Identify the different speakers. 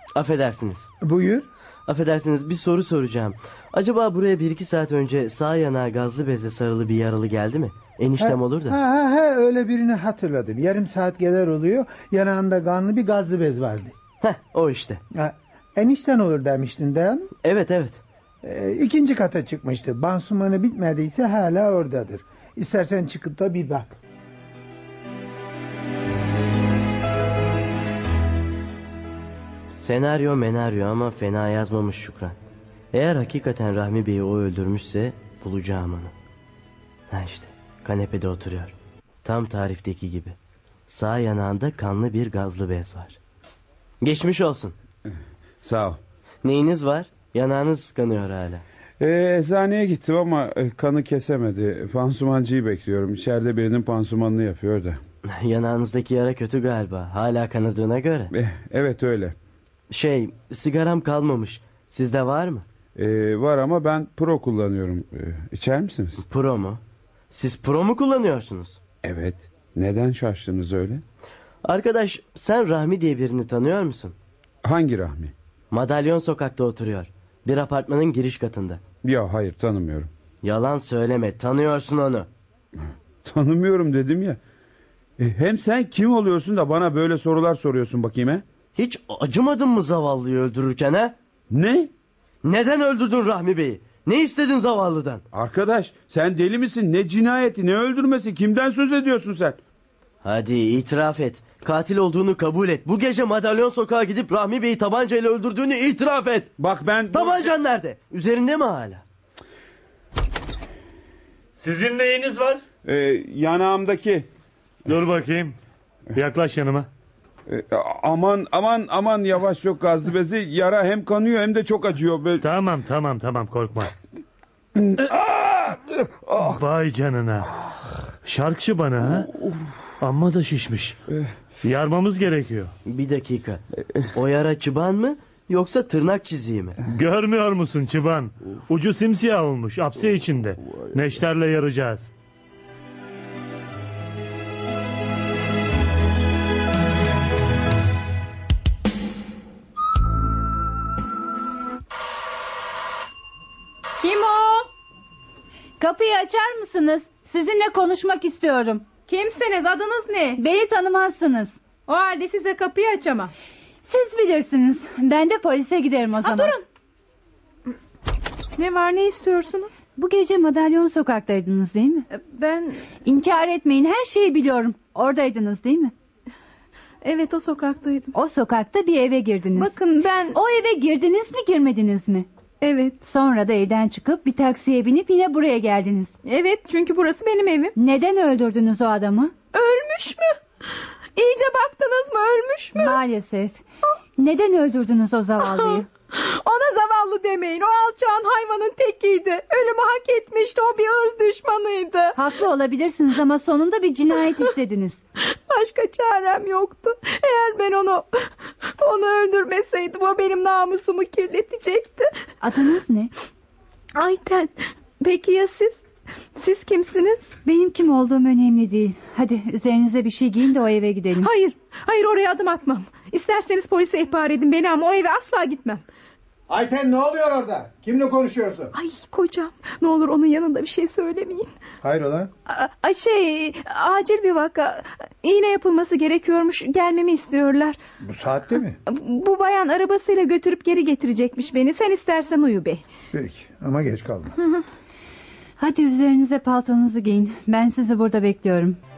Speaker 1: Affedersiniz.
Speaker 2: Buyur.
Speaker 1: Affedersiniz, bir soru soracağım. Acaba buraya 1-2 saat önce sağ yanağı gazlı bezle sarılı bir yaralı geldi mi? Eniştem olur da.
Speaker 2: Öyle birini hatırladım. Yarım saat kadar oluyor. Yanağında kanlı bir gazlı bez vardı.
Speaker 1: O işte.
Speaker 2: Enişten olur demiştin değil mi?
Speaker 1: Evet.
Speaker 2: 2. kata çıkmıştı. Pansumanı bitmediyse hala oradadır. İstersen çıkıp da bir bak.
Speaker 1: Senaryo menaryo ama fena yazmamış Şükran. Eğer hakikaten Rahmi Bey'i o öldürmüşse bulacağım onu. İşte kanepede oturuyor. Tam tarifteki gibi. Sağ yanağında kanlı bir gazlı bez var. Geçmiş olsun.
Speaker 3: Sağ ol.
Speaker 1: Neyiniz var? Yanağınız kanıyor hala.
Speaker 3: Eczaneye gittim ama kanı kesemedi. Pansumancıyı bekliyorum. İçeride birinin pansumanını yapıyor da.
Speaker 1: Yanağınızdaki yara kötü galiba. Hala kanadığına göre.
Speaker 3: Evet öyle.
Speaker 1: Sigaram kalmamış. Sizde var mı?
Speaker 3: Var ama ben Pro kullanıyorum. İçer misiniz?
Speaker 1: Pro mu? Siz Pro mu kullanıyorsunuz?
Speaker 3: Evet. Neden şaştınız öyle?
Speaker 1: Arkadaş, sen Rahmi diye birini tanıyor musun?
Speaker 3: Hangi Rahmi?
Speaker 1: Madalyon sokakta oturuyor. Bir apartmanın giriş katında.
Speaker 3: Ya hayır, tanımıyorum.
Speaker 1: Yalan söyleme, tanıyorsun onu.
Speaker 3: Tanımıyorum dedim ya. Hem sen kim oluyorsun da bana böyle sorular soruyorsun bakayım he?
Speaker 1: Hiç acımadın mı zavallıyı öldürürken ha?
Speaker 3: Ne?
Speaker 1: Neden öldürdün Rahmi Bey'i? Ne istedin zavallıdan?
Speaker 3: Arkadaş, sen deli misin? Ne cinayeti, ne öldürmesi? Kimden söz ediyorsun sen?
Speaker 1: Hadi itiraf et. Katil olduğunu kabul et. Bu gece Madalyon sokağa gidip Rahmi Bey'i tabancayla öldürdüğünü itiraf et.
Speaker 3: Bak ben...
Speaker 1: Tabancan nerede? Üzerinde mi hala?
Speaker 4: Sizin neyiniz var?
Speaker 3: Yanağımdaki...
Speaker 4: Dur bakayım. Yaklaş yanıma.
Speaker 3: Aman yavaş, yok gazlı bezi. Yara hem kanıyor hem de çok acıyor. Böyle...
Speaker 4: Tamam korkma. Vay canına. Şarkçı bana ha. Amma da şişmiş. Yarmamız gerekiyor.
Speaker 1: Bir dakika. O yara çıban mı yoksa tırnak çiziği mi?
Speaker 4: Görmüyor musun çıban? Ucu simsiyah olmuş, apse içinde. Neşterle yaracağız.
Speaker 5: Kim o? Kapıyı açar mısınız? Sizinle konuşmak istiyorum.
Speaker 6: Kimsiniz? Adınız ne?
Speaker 5: Beni tanımazsınız.
Speaker 6: O halde size kapıyı açamam.
Speaker 5: Siz bilirsiniz. Ben de polise giderim o zaman.
Speaker 6: Durun. Ne var, ne istiyorsunuz?
Speaker 5: Bu gece Madalyon sokaktaydınız değil mi?
Speaker 6: Ben...
Speaker 5: İnkar etmeyin, her şeyi biliyorum. Oradaydınız değil mi?
Speaker 6: Evet, o sokaktaydım.
Speaker 5: O sokakta bir eve girdiniz.
Speaker 6: Bakın ben...
Speaker 5: O eve girdiniz mi, girmediniz mi?
Speaker 6: Evet.
Speaker 5: Sonra da evden çıkıp bir taksiye binip yine buraya geldiniz.
Speaker 6: Evet, çünkü burası benim evim.
Speaker 5: Neden öldürdünüz o adamı?
Speaker 6: Ölmüş mü? İyice baktınız mı, ölmüş mü?
Speaker 5: Maalesef. Neden öldürdünüz o zavallıyı?
Speaker 6: Ona zavallı demeyin. O alçağın, hayvanın tekiydi. Ölümü hak etmişti. O bir ırz düşmanıydı.
Speaker 5: Haklı olabilirsiniz ama sonunda bir cinayet işlediniz.
Speaker 6: Başka çarem yoktu. Eğer ben onu öldürmeseydim o benim namusumu kirletecekti.
Speaker 5: Adınız ne?
Speaker 6: Ayten. Peki ya siz? Siz kimsiniz?
Speaker 5: Benim kim olduğum önemli değil. Hadi üzerinize bir şey giyin de o eve gidelim.
Speaker 6: Hayır, oraya adım atmam. İsterseniz polise ihbar edin beni ama o eve asla gitmem.
Speaker 2: Ayten, ne oluyor orada? Kimle konuşuyorsun?
Speaker 6: Ay kocam, ne olur onun yanında bir şey söylemeyin.
Speaker 2: Hayrola?
Speaker 6: Acil bir vaka. İğne yapılması gerekiyormuş, gelmemi istiyorlar.
Speaker 2: Bu saatte mi?
Speaker 6: Bu bayan arabasıyla götürüp geri getirecekmiş beni. Sen istersen uyu bey.
Speaker 2: Peki ama geç kalma.
Speaker 5: Hadi üzerinize paltonuzu giyin. Ben sizi burada bekliyorum.